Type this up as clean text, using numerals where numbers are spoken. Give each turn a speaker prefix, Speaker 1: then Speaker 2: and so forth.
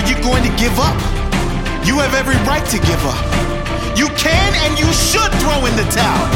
Speaker 1: Are you going to give up? You have every right to give up. You can and you should throw in the towel.